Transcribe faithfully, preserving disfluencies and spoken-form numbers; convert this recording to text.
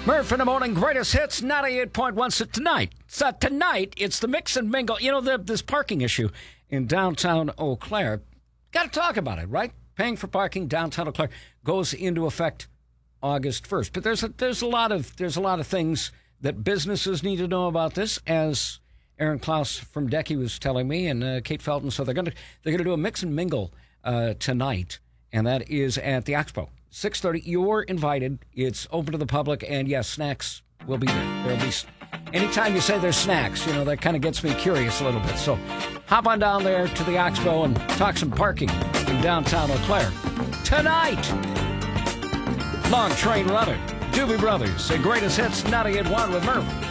Murph in the morning, greatest hits, ninety-eight point one. So tonight, so tonight, it's the mix and mingle. You know, the, this parking issue in downtown Eau Claire. Got to talk about it, right? Paying for parking downtown Eau Claire goes into effect August first. But there's a, there's a lot of there's a lot of things that businesses need to know about this, as Aaron Klaus from Decky was telling me, and uh, Kate Felton. So they're gonna they're gonna do a mix and mingle uh, tonight, and that is at the Expo. six thirty, you're invited. It's open to the public, and yes, snacks will be there. There'll be, anytime you say there's snacks, you know, that kind of gets me curious a little bit. So hop on down there to the Expo and talk some parking in downtown Eau Claire tonight. Long Train Runner, Doobie Brothers, the greatest hits, ninety-eight point one with Murph.